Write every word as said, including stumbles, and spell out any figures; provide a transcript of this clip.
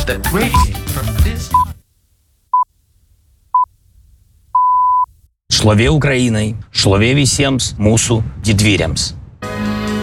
that radiate from this. Šlovė Ukrainai, šlovė visiems mūsų didvyriams.